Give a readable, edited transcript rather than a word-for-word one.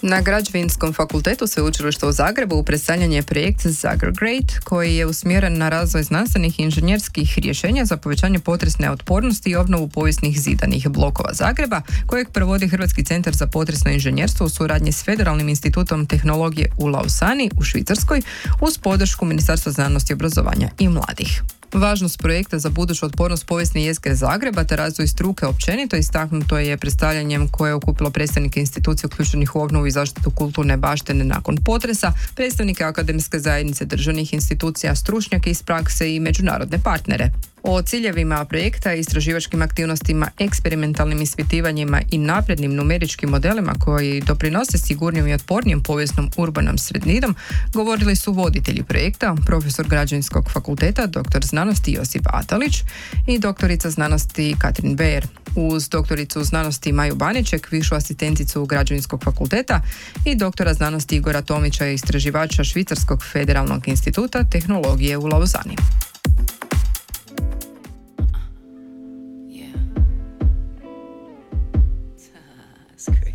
Na Građevinskom fakultetu Sveučilišta u Zagrebu predstavljen je projekt Zagrgrade koji je usmjeren na razvoj znanstvenih i inženjerskih rješenja za povećanje potresne otpornosti i obnovu povijesnih zidanih blokova Zagreba, kojeg provodi Hrvatski centar za potresno inženjerstvo u suradnji s Federalnim institutom tehnologije u Lausani u Švicarskoj uz podršku Ministarstva znanosti, obrazovanja i mladih. Važnost projekta za buduću otpornost povijesne jezgre Zagreba te razvoj struke općenito istaknuto je predstavljanjem koje je okupilo predstavnike institucija uključenih u obnovu i zaštitu kulturne baštine nakon potresa, predstavnike akademske zajednice, državnih institucija, stručnjake iz prakse i međunarodne partnere. O ciljevima projekta, istraživačkim aktivnostima, eksperimentalnim ispitivanjima i naprednim numeričkim modelima koji doprinose sigurnijem i otpornijem povijesnom urbanom sredinom govorili su voditelji projekta, profesor Građevinskog fakulteta, doktor znanosti Josip Atalić i doktorica znanosti Katrin Beer. Uz doktoricu znanosti Maju Baniček, višu asistenticu Građevinskog fakulteta i doktora znanosti Igora Tomića, istraživača Švicarskog federalnog instituta tehnologije u Lausani. That's crazy.